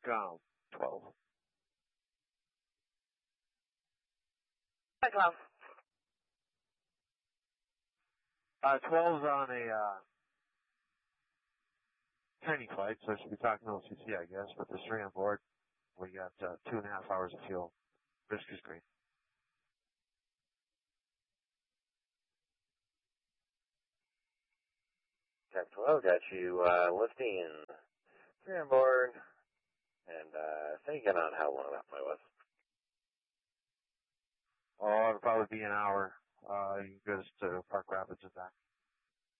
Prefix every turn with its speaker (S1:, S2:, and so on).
S1: Go. 12.
S2: Hi, Cloud.
S1: 12's on a tiny flight, so I should be talking to LCC, I guess, but there's 3 on board. We got 2.5 hours of fuel. Risk is green.
S3: Cap 12, got you lifting 3 on board, and thinking on how long that flight was.
S1: Oh, it'll probably be an hour. You can go to Park Rapids and back.